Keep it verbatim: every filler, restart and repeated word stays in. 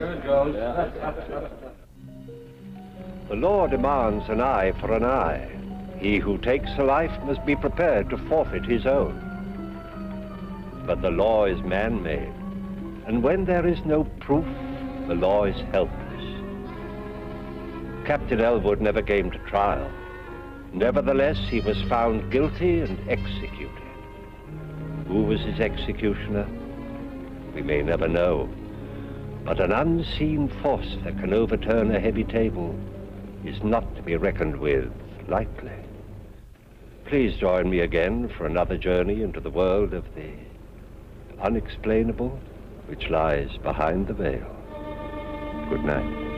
Good goes. The law demands an eye for an eye. He who takes a life must be prepared to forfeit his own. But the law is man-made, and when there is no proof, the law is helpless. Captain Elwood never came to trial. Nevertheless, he was found guilty and executed. Who was his executioner? We may never know. But an unseen force that can overturn a heavy table is not to be reckoned with lightly. Please join me again for another journey into the world of the unexplainable which lies behind the veil. Good night.